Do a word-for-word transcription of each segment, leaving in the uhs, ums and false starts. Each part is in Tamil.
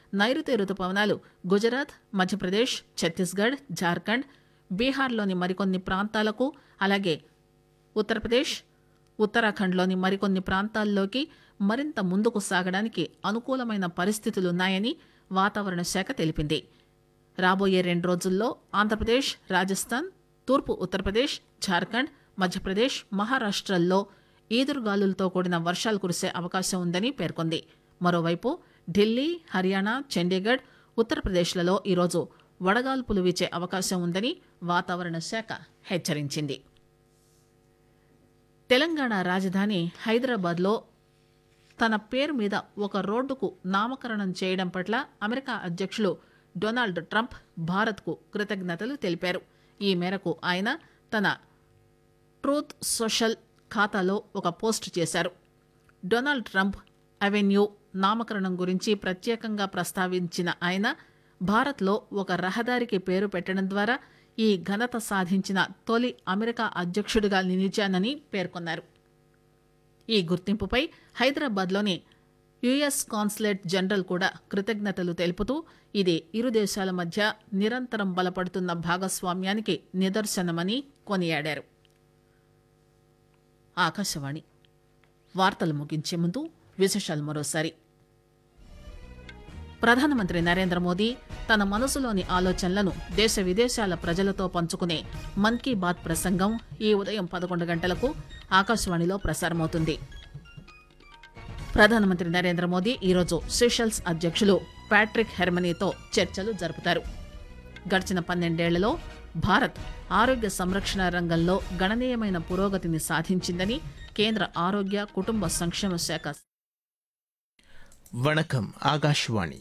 నైరుతి రుతుపవనాలు గుజరాత్, మధ్యప్రదేశ్, ఛత్తీస్గఢ్, జార్ఖండ్, బీహార్లోని మరికొన్ని ప్రాంతాలకు, అలాగే ఉత్తరప్రదేశ్, ఉత్తరాఖండ్లోని మరికొన్ని ప్రాంతాల్లోకి మరింత ముందుకు సాగడానికి అనుకూలమైన పరిస్థితులున్నాయని వాతావరణ శాఖ తెలిపింది. రాబోయే రెండు రోజుల్లో ఆంధ్రప్రదేశ్, రాజస్థాన్, తూర్పు ఉత్తరప్రదేశ్, జార్ఖండ్, మధ్యప్రదేశ్, మహారాష్టల్లో ఈదురుగాలులతో కూడిన వర్షాలు కురిసే అవకాశం ఉందని పేర్కొంది. మరోవైపు ఢిల్లీ, హర్యానా, చండీగఢ్, ఉత్తరప్రదేశ్లలో ఈరోజు వడగాల్పులు వీచే అవకాశం ఉందని వాతావరణ శాఖ హెచ్చరించింది. తెలంగాణ రాజధాని హైదరాబాద్లో తన పేరు మీద ఒక రోడ్డుకు నామకరణం చేయడం పట్ల అమెరికా అధ్యక్షులు డొనాల్డ్ ట్రంప్ భారత్కు కృతజ్ఞతలు తెలిపారు. ఈ మేరకు ఆయన తన ట్రూత్ సోషల్ ఖాతాలో ఒక పోస్ట్ చేశారు. డొనాల్డ్ ట్రంప్ అవెన్యూ నామకరణం గురించి ప్రత్యేకంగా ప్రస్తావించిన ఆయన భారత్లో ఒక రహదారికి పేరు పెట్టడం ద్వారా ఈ ఘనత సాధించిన తొలి అమెరికా అధ్యక్షుడిగా నిలిచానని పేర్కొన్నారు. ఈ గుర్తింపుపై హైదరాబాద్లోని యుఎస్ కాన్సులేట్ జనరల్ కూడా కృతజ్ఞతలు తెలుపుతూ ఇది ఇరు దేశాల మధ్య నిరంతరం బలపడుతున్న భాగస్వామ్యానికి నిదర్శనమని కొనియాడారు. ఆకాశవాణి వార్తలు ముగించే ముందు విశేషాలు మరోసారి. ప్రధానమంత్రి నరేంద్ర మోదీ తన మనసులోని ఆలోచనలను దేశ విదేశాల ప్రజలతో పంచుకునే మన్ కీ బాత్ ప్రసంగం ఈ ఉదయం పదకొండు గంటలకు ఆకాశవాణిలో ప్రసారమవుతుంది. ప్రధానమంత్రి నరేంద్ర మోదీ ఈరోజు సెషల్స్ అధ్యక్షులు ప్యాట్రిక్ హెర్మనీతో చర్చలు జరుపుతారు. గడిచిన పన్నెండేళ్లలో భారత్ ఆరోగ్య సంరక్షణ రంగంలో గణనీయమైన పురోగతిని సాధించిందని కేంద్ర ఆరోగ్య కుటుంబ సంక్షేమ శాఖ. வணக்கம் ஆகாஷ்வாணி.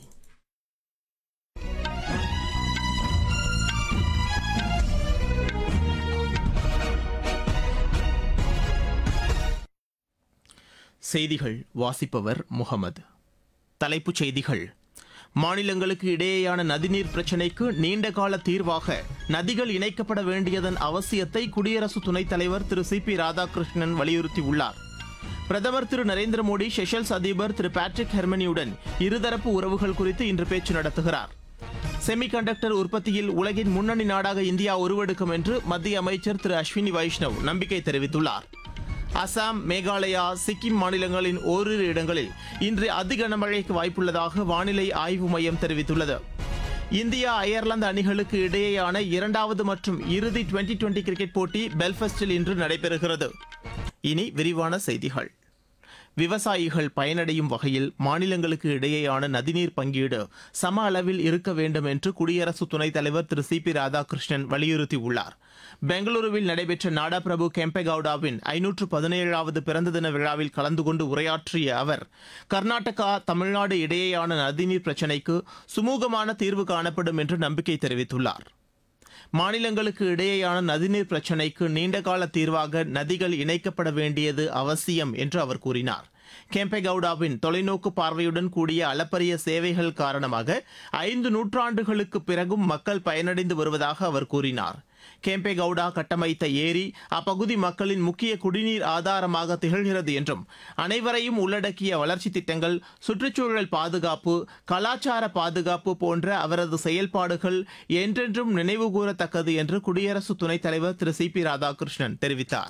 செய்திகள் வாசிப்பவர் முகமது. தலைப்புச் செய்திகள். மாநிலங்களுக்கு இடையேயான நதிநீர் பிரச்சினைக்கு நீண்டகால தீர்வாக நதிகள் இணைக்கப்பட வேண்டியதன் அவசியத்தை குடியரசு துணைத் தலைவர் திரு சி பி ராதாகிருஷ்ணன் வலியுறுத்தியுள்ளார். பிரதமர் திரு நரேந்திர மோடி செஷல்ஸ் அதிபர் திரு பேட்ரிக் ஹெர்மனியுடன் இருதரப்பு உறவுகள் குறித்து இன்று பேச்சு நடத்துகிறார். செமிகண்டக்டர் உற்பத்தியில் உலகின் முன்னணி நாடாக இந்தியா உருவெடுக்கும் என்று மத்திய அமைச்சர் திரு அஸ்வினி வைஷ்ணவ் நம்பிக்கை தெரிவித்துள்ளார். அசாம், மேகாலயா, சிக்கிம் மாநிலங்களின் ஓரிரு இடங்களில் இன்று அதி கனமழைக்கு வாய்ப்புள்ளதாக வானிலை ஆய்வு மையம் தெரிவித்துள்ளது. இந்தியா அயர்லாந்து அணிகளுக்கு இடையேயான இரண்டாவது மற்றும் இறுதி டுவெண்டி டுவெண்டி கிரிக்கெட் போட்டி பெல்ஃபாஸ்டில் இன்று நடைபெறுகிறது. இனி விரிவான செய்திகள். விவசாயிகள் பயனடையும் வகையில் மாநிலங்களுக்கு இடையேயான நதிநீர் பங்கீடு சம அளவில் இருக்க வேண்டும் என்று குடியரசு துணைத் தலைவர் திரு சி பி ராதாகிருஷ்ணன் வலியுறுத்தியுள்ளார். பெங்களூருவில் நடைபெற்ற நாடாபிரபு கெம்பேகவுடாவின் ஐநூற்று பதினேழாவது பிறந்த தின விழாவில் கலந்து கொண்டு உரையாற்றிய அவர், கர்நாடகா, தமிழ்நாடு இடையேயான நதிநீர் பிரச்சினைக்கு சுமூகமான தீர்வு காணப்படும் என்று நம்பிக்கை தெரிவித்துள்ளார். மாநிலங்களுக்கு இடையேயான நதிநீர் பிரச்சினைக்கு நீண்டகால தீர்வாக நதிகள் இணைக்கப்பட வேண்டியது அவசியம் என்று அவர் கூறினார். கெம்பேகவுடாவின் தொலைநோக்கு பார்வையுடன் கூடிய அளப்பரிய சேவைகள் காரணமாக ஐந்து நூற்றாண்டுகளுக்கு பிறகும் மக்கள் பயனடைந்து வருவதாக அவர் கூறினார். கெம்பேகவுடா கட்டமைத்த ஏரி அப்பகுதி மக்களின் முக்கிய குடிநீர் ஆதாரமாக திகழ்கிறது என்றும், அனைவரையும் உள்ளடக்கிய வளர்ச்சி திட்டங்கள், சுற்றுச்சூழல் பாதுகாப்பு, கலாச்சார பாதுகாப்பு போன்ற அவரது செயல்பாடுகள் என்றென்றும் நினைவுகூரத்தக்கது என்று குடியரசு துணைத் தலைவர் திரு சி பி ராதாகிருஷ்ணன் தெரிவித்தார்.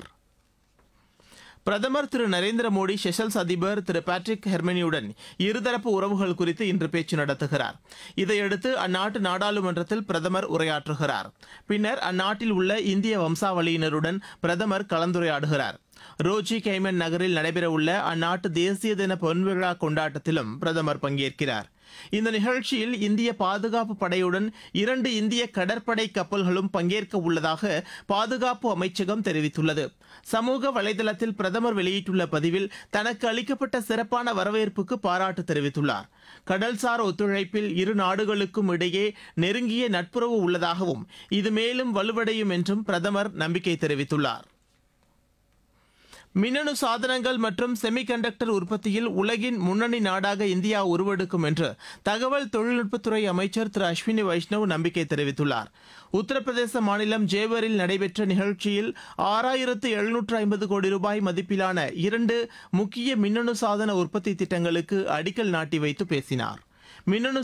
பிரதமர் திரு நரேந்திர மோடி செஷல்ஸ் அதிபர் திரு பேட்ரிக் ஹெர்மனியுடன் இருதரப்பு உறவுகள் குறித்து இன்று பேச்சு நடத்துகிறார். இதையடுத்து அந்நாட்டு நாடாளுமன்றத்தில் பிரதமர் உரையாற்றுகிறார். பின்னர் அந்நாட்டில் உள்ள இந்திய வம்சாவளியினருடன் பிரதமர் கலந்துரையாடுகிறார். ரோஜி கைமன் நகரில் நடைபெறவுள்ள அந்நாட்டு தேசிய தின பொன்விழா கொண்டாட்டத்திலும் பிரதமர் பங்கேற்கிறார். இந்த நிகழ்ச்சியில் இந்திய பாதுகாப்பு படையுடன் இரண்டு இந்திய கடற்படை கப்பல்களும் பங்கேற்க உள்ளதாக பாதுகாப்பு அமைச்சகம் தெரிவித்துள்ளது. சமூக வலைதளத்தில் பிரதமர் வெளியிட்டுள்ள பதிவில் தனக்கு அளிக்கப்பட்ட சிறப்பான வரவேற்புக்கு பாராட்டு தெரிவித்துள்ளார். கடல்சார் ஒத்துழைப்பில் இரு நாடுகளுக்கும் இடையே நெருங்கிய நட்புறவு உள்ளதாகவும் இது மேலும் வலுவடையும் என்றும் பிரதமர் நம்பிக்கை தெரிவித்துள்ளார். மின்னணு சாதனங்கள் மற்றும் செமிகண்டக்டர் உற்பத்தியில் உலகின் முன்னணி நாடாக இந்தியா உருவெடுக்கும் என்று தகவல் தொழில்நுட்பத்துறை அமைச்சர் திரு அஸ்வினி வைஷ்ணவ் நம்பிக்கை தெரிவித்துள்ளார். உத்தரப்பிரதேச மாநிலம் ஜேவரில் நடைபெற்ற நிகழ்ச்சியில் ஆறாயிரத்து எழுநூற்று ஐம்பது கோடி ரூபாய் மதிப்பிலான இரண்டு முக்கிய மின்னணு சாதன உற்பத்தி திட்டங்களுக்கு அடிக்கல் நாட்டி வைத்து பேசினார். மின்னணு